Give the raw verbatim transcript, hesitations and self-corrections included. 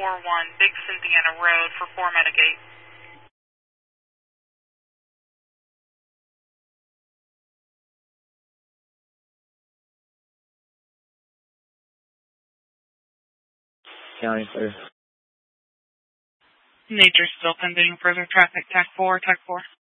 four one Big Cynthiana Road for four Medigate. County, clear. Nature still pending further traffic, T A C four, T A C four.